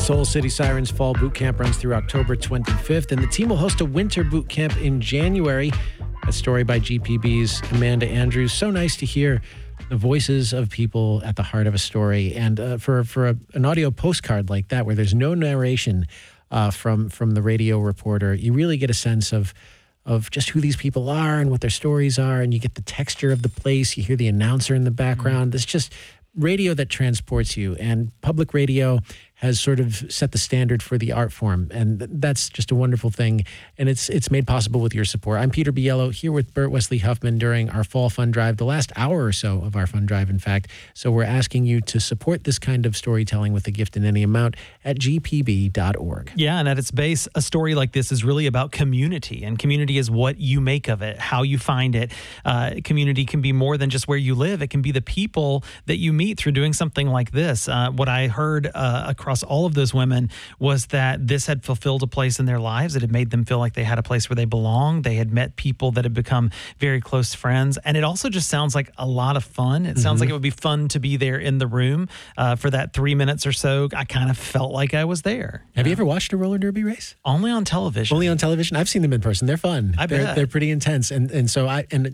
Soul City Sirens Fall Boot Camp runs through October 25th, and the team will host a winter boot camp in January. A story by GPB's Amanda Andrews. So nice to hear the voices of people at the heart of a story. And for an audio postcard like that, where there's no narration from the radio reporter, you really get a sense of just who these people are and what their stories are, and you get the texture of the place. You hear the announcer in the background. It's just radio that transports you, and public radio has sort of set the standard for the art form, and that's just a wonderful thing, and it's made possible with your support. I'm Peter Biello, here with Bert Wesley Huffman during our Fall Fund Drive, the last hour or so of our fund drive, in fact. So we're asking you to support this kind of storytelling with a gift in any amount at gpb.org. Yeah, and at its base, a story like this is really about community, and community is what you make of it, how you find it. Community can be more than just where you live. It can be the people that you meet through doing something like this. What I heard across all of those women was that this had fulfilled a place in their lives. It had made them feel like they had a place where they belong. They had met people that had become very close friends. And it also just sounds like a lot of fun. It sounds like it would be fun to be there in the room for that 3 minutes or so. I kind of felt like I was there. Have you ever watched a roller derby race? Only on television. Only on television? I've seen them in person. They're fun. I bet. They're pretty intense. And so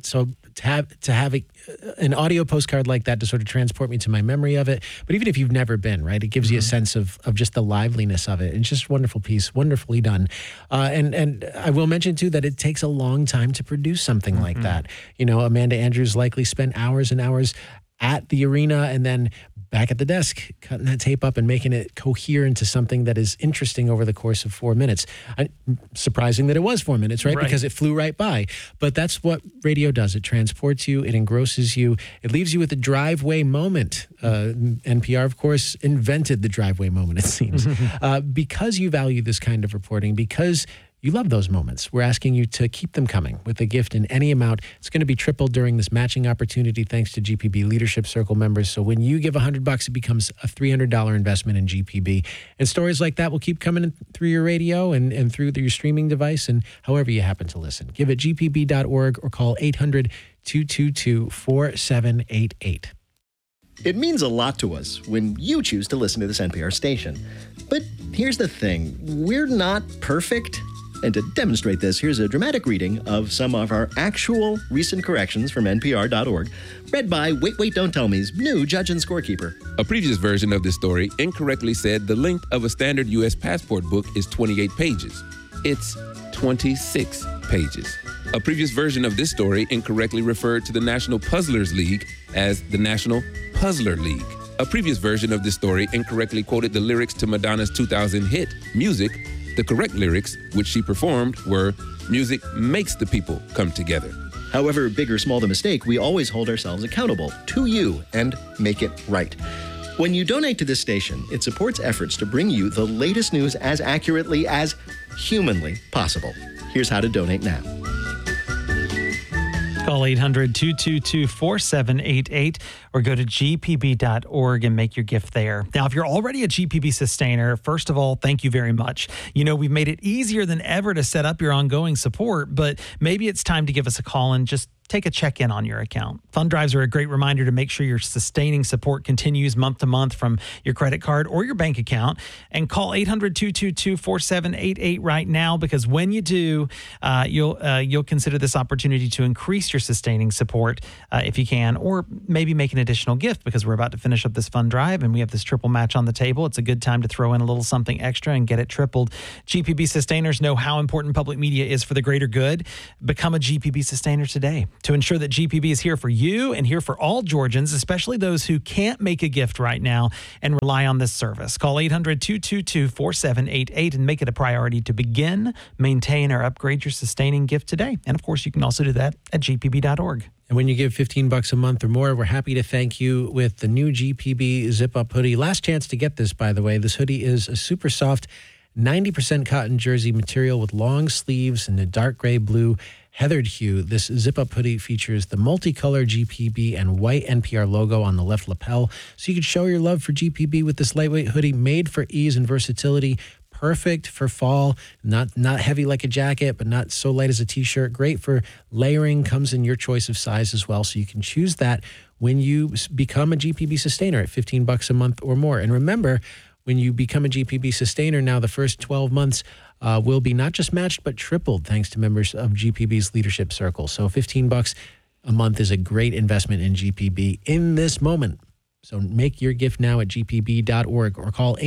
to have an audio postcard like that to sort of transport me to my memory of it. But even if you've never been, right, it gives you a sense of just the liveliness of it. It's just a wonderful piece, wonderfully done. And I will mention, too, that it takes a long time to produce something like that. You know, Amanda Andrews likely spent hours and hours at the arena and then back at the desk, cutting that tape up and making it cohere into something that is interesting over the course of 4 minutes. Surprising that it was 4 minutes, right? Because it flew right by. But that's what radio does. It transports you. It engrosses you. It leaves you with a driveway moment. NPR, of course, invented the driveway moment, it seems. Because you value this kind of reporting, because you love those moments, we're asking you to keep them coming with a gift in any amount. It's going to be tripled during this matching opportunity thanks to GPB Leadership Circle members. So when you give $100, it becomes a $300 investment in GPB. And stories like that will keep coming in through your radio and through your streaming device and however you happen to listen. Give at gpb.org or call 800-222-4788. It means a lot to us when you choose to listen to this NPR station. But here's the thing, we're not perfect. And to demonstrate this, here's a dramatic reading of some of our actual recent corrections from NPR.org, read by Wait, Don't Tell Me's new judge and scorekeeper. A previous version of this story incorrectly said the length of a standard U.S. passport book is 28 pages. It's 26 pages. A previous version of this story incorrectly referred to the National Puzzlers League as the National Puzzler League. A previous version of this story incorrectly quoted the lyrics to Madonna's 2000 hit, Music. The correct lyrics, which she performed, were, music makes the people come together. However big or small the mistake, we always hold ourselves accountable to you and make it right. When you donate to this station, it supports efforts to bring you the latest news as accurately as humanly possible. Here's how to donate now. Call 800-222-4788 or go to gpb.org and make your gift there. Now, if you're already a GPB sustainer, first of all, thank you very much. You know, we've made it easier than ever to set up your ongoing support, but maybe it's time to give us a call and just take a check-in on your account. Fund drives are a great reminder to make sure your sustaining support continues month to month from your credit card or your bank account. And call 800-222-4788 right now, because when you do, you'll consider this opportunity to increase your sustaining support if you can, or maybe make an additional gift, because we're about to finish up this fund drive and we have this triple match on the table. It's a good time to throw in a little something extra and get it tripled. GPB sustainers know how important public media is for the greater good. Become a GPB sustainer today to ensure that GPB is here for you and here for all Georgians, especially those who can't make a gift right now and rely on this service. Call 800-222-4788 and make it a priority to begin, maintain, or upgrade your sustaining gift today. And of course, you can also do that at gpb.org. And when you give $15 a month or more, we're happy to thank you with the new GPB Zip-Up hoodie. Last chance to get this, by the way. This hoodie is a super soft 90% cotton jersey material with long sleeves and a dark gray blue heathered hue. This zip-up hoodie features the multicolor GPB and white NPR logo on the left lapel, so you can show your love for GPB with this lightweight hoodie made for ease and versatility. Perfect for fall, not heavy like a jacket, but not so light as a t-shirt. Great for layering, comes in your choice of size as well, so you can choose that when you become a GPB sustainer at $15 a month or more. And remember, When you become a GPB sustainer, now the first 12 months will be not just matched, but tripled thanks to members of GPB's Leadership Circle. So $15 a month is a great investment in GPB in this moment. So make your gift now at gpb.org or call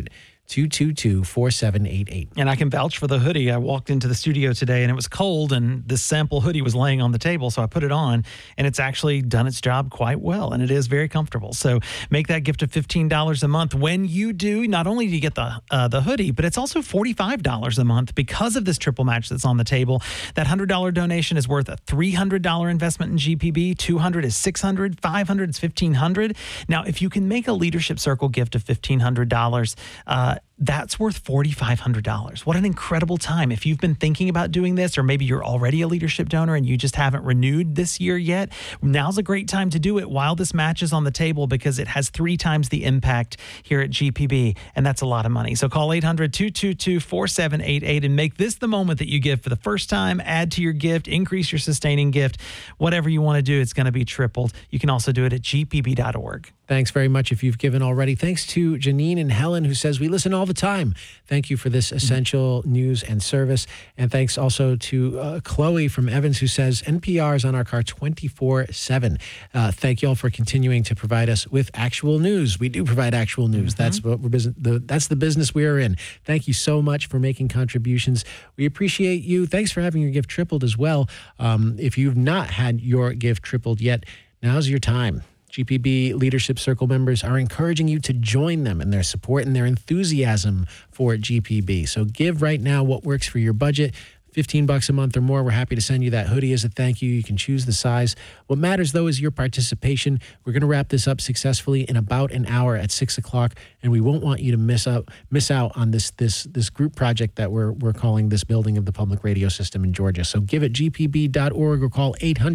800-222-4788. And I can vouch for the hoodie. I walked into the studio today and it was cold and this sample hoodie was laying on the table. So I put it on and it's actually done its job quite well. And it is very comfortable. So make that gift of $15 a month. When you do, not only do you get the hoodie, but it's also $45 a month because of this triple match that's on the table. That $100 donation is worth a $300 investment in GPB. $200 is $600. $500 is $1,500. Now, if you can make a Leadership Circle gift of $1,500, that's worth $4,500. What an incredible time. If you've been thinking about doing this, or maybe you're already a leadership donor and you just haven't renewed this year yet, now's a great time to do it while this match is on the table because it has 3 times the impact here at GPB, and that's a lot of money. So call 800-222-4788 and make this the moment that you give for the first time. Add to your gift, increase your sustaining gift. Whatever you want to do, it's going to be tripled. You can also do it at gpb.org. Thanks very much if you've given already. Thanks to Janine and Helen, who says, we listen all the time. Thank you for this essential news and service. And thanks also to Chloe from Evans, who says, NPR is on our car 24/7. Thank you all for continuing to provide us with actual news. We do provide actual news. That's what that's the business we are in. Thank you so much for making contributions. We appreciate you. Thanks for having your gift tripled as well. If you've not had your gift tripled yet, now's your time. GPB Leadership Circle members are encouraging you to join them in their support and their enthusiasm for GPB. So give right now what works for your budget. $15 a month or more. We're happy to send you that hoodie as a thank you. You can choose the size. What matters, though, is your participation. We're going to wrap this up successfully in about an hour at 6 o'clock, and we won't want you to miss out on this group project that we're calling this building of the public radio system in Georgia. So give it gpb.org or call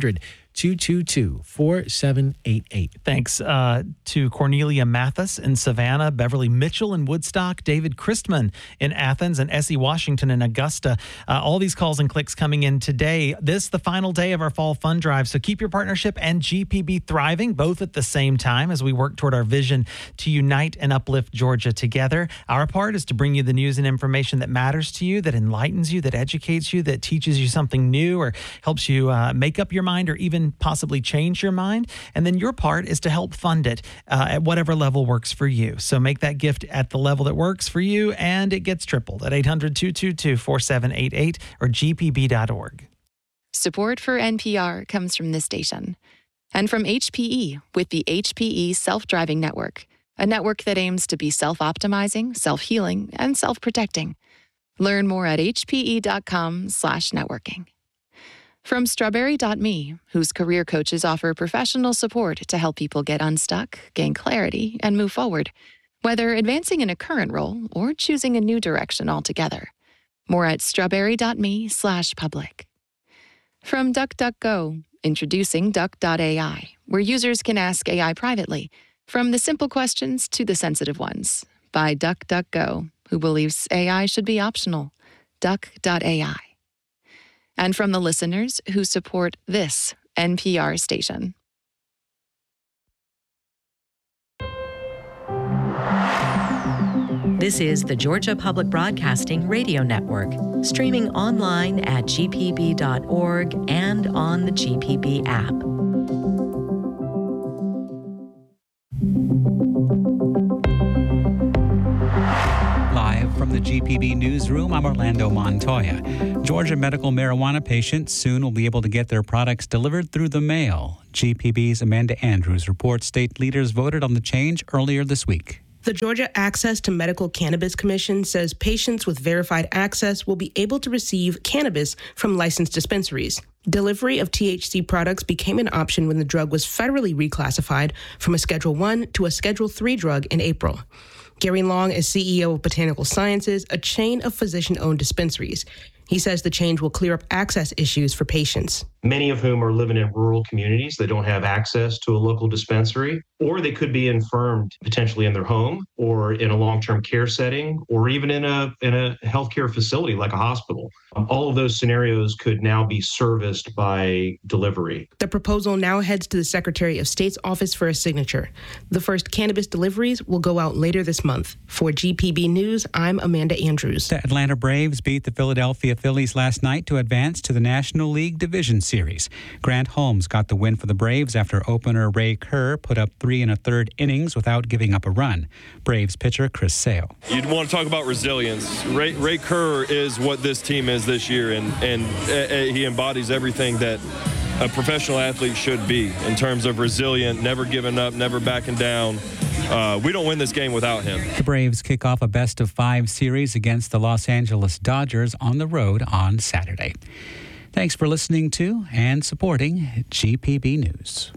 800-222-4788. Thanks to Cornelia Mathis in Savannah, Beverly Mitchell in Woodstock, David Christman in Athens, and Essie Washington in Augusta. All these calls and clicks coming in today. This the final day of our fall fund drive. So keep your partnership and GPB thriving, both at the same time as we work toward our vision to unite and uplift Georgia together. Our part is to bring you the news and information that matters to you, that enlightens you, that educates you, that teaches you something new or helps you make up your mind or even possibly change your mind. And then your part is to help fund it at whatever level works for you. So make that gift at the level that works for you, and it gets tripled at 800-222-4788 or gpb.org. Support for NPR comes from this station and from HPE with the HPE Self-Driving Network, a network that aims to be self-optimizing, self-healing, and self-protecting. Learn more at hpe.com/networking. From Strawberry.me, whose career coaches offer professional support to help people get unstuck, gain clarity, and move forward, whether advancing in a current role or choosing a new direction altogether. More at strawberry.me/public. From DuckDuckGo, introducing Duck.ai, where users can ask AI privately, from the simple questions to the sensitive ones, by DuckDuckGo, who believes AI should be optional. Duck.ai. And from the listeners who support this NPR station. This is the Georgia Public Broadcasting Radio Network, streaming online at gpb.org and on the GPB app. Live from the GPB newsroom, I'm Orlando Montoya. Georgia medical marijuana patients soon will be able to get their products delivered through the mail. GPB's Amanda Andrews reports state leaders voted on the change earlier this week. The Georgia Access to Medical Cannabis Commission says patients with verified access will be able to receive cannabis from licensed dispensaries. Delivery of THC products became an option when the drug was federally reclassified from a Schedule I to a Schedule III drug in April. Gary Long is CEO of Botanical Sciences, a chain of physician-owned dispensaries. He says the change will clear up access issues for patients. Many of whom are living in rural communities that don't have access to a local dispensary, or they could be infirmed potentially in their home or in a long-term care setting, or even in a healthcare facility like a hospital. All of those scenarios could now be serviced by delivery. The proposal now heads to the Secretary of State's office for a signature. The first cannabis deliveries will go out later this month. For GPB News, I'm Amanda Andrews. The Atlanta Braves beat the Philadelphia Phillies last night to advance to the National League Division Series. Grant Holmes got the win for the Braves after opener Ray Kerr put up 3 1/3 innings without giving up a run. Braves pitcher Chris Sale. You'd want to talk about resilience. Ray Kerr is what this team is this year, and he embodies everything that a professional athlete should be in terms of resilient, never giving up, never backing down. We don't win this game without him. The Braves kick off a best-of-5 series against the Los Angeles Dodgers on the road on Saturday. Thanks for listening to and supporting GPB News.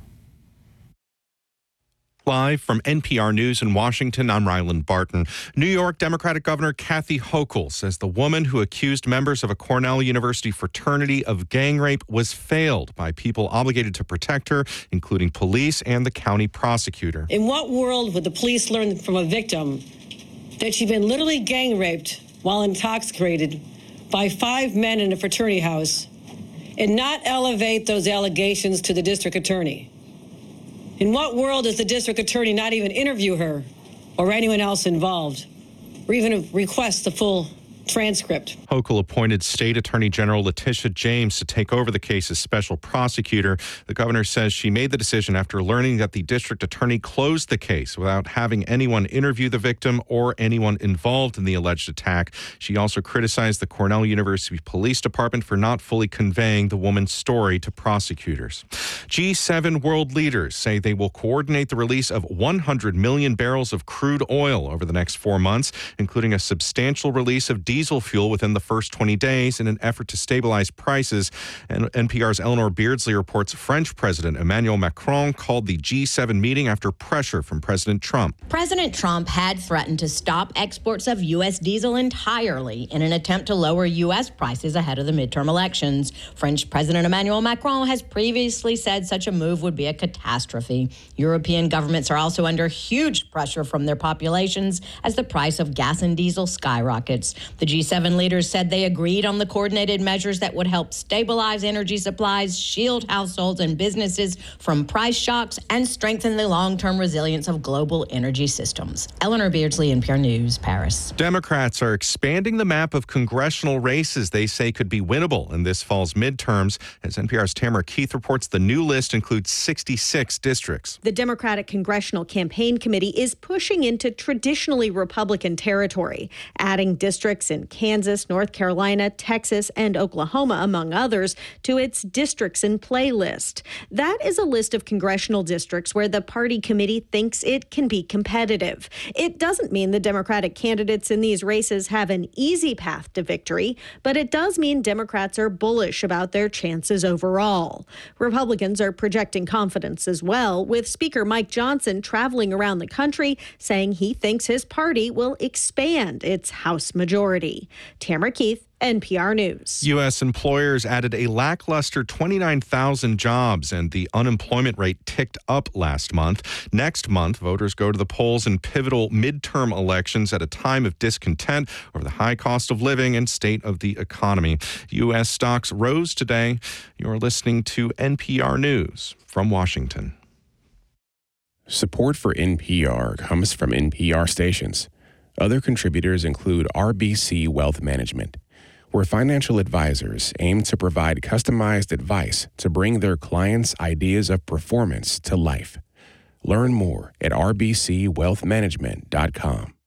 Live from NPR News in Washington, I'm Ryland Barton. New York Democratic Governor Kathy Hochul says the woman who accused members of a Cornell University fraternity of gang rape was failed by people obligated to protect her, including police and the county prosecutor. In what world would the police learn from a victim that she'd been literally gang raped while intoxicated by 5 men in a fraternity house and not elevate those allegations to the district attorney? In what world does the district attorney not even interview her or anyone else involved, or even request the full transcript? Hochul appointed State Attorney General Letitia James to take over the case as special prosecutor. The governor says she made the decision after learning that the district attorney closed the case without having anyone interview the victim or anyone involved in the alleged attack. She also criticized the Cornell University Police Department for not fully conveying the woman's story to prosecutors. G7 world leaders say they will coordinate the release of 100 million barrels of crude oil over the next 4 months, including a substantial release of diesel fuel within the first 20 days in an effort to stabilize prices. And NPR's Eleanor Beardsley reports French President Emmanuel Macron called the G7 meeting after pressure from President Trump. President Trump had threatened to stop exports of U.S. diesel entirely in an attempt to lower U.S. prices ahead of the midterm elections. French President Emmanuel Macron has previously said such a move would be a catastrophe. European governments are also under huge pressure from their populations as the price of gas and diesel skyrockets. The G7 leaders said they agreed on the coordinated measures that would help stabilize energy supplies, shield households and businesses from price shocks, and strengthen the long-term resilience of global energy systems. Eleanor Beardsley, NPR News, Paris. Democrats are expanding the map of congressional races they say could be winnable in this fall's midterms. As NPR's Tamara Keith reports, the new list includes 66 districts. The Democratic Congressional Campaign Committee is pushing into traditionally Republican territory, adding districts in Kansas, North Carolina, Texas, and Oklahoma, among others, to its districts in play list. That is a list of congressional districts where the party committee thinks it can be competitive. It doesn't mean the Democratic candidates in these races have an easy path to victory, but it does mean Democrats are bullish about their chances overall. Republicans are projecting confidence as well, with Speaker Mike Johnson traveling around the country saying he thinks his party will expand its House majority. Tamara Keith, NPR News. U.S. employers added a lackluster 29,000 jobs, and the unemployment rate ticked up last month. Next month, voters go to the polls in pivotal midterm elections at a time of discontent over the high cost of living and state of the economy. U.S. stocks rose today. You're listening to NPR News from Washington. Support for NPR comes from NPR stations. Other contributors include RBC Wealth Management, where financial advisors aim to provide customized advice to bring their clients' ideas of performance to life. Learn more at rbcwealthmanagement.com.